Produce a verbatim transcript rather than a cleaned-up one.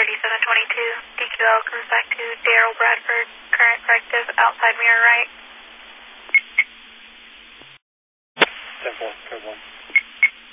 thirty-seven twenty-two. D Q L comes back to Daryl Bradford, current corrective, outside mirror right.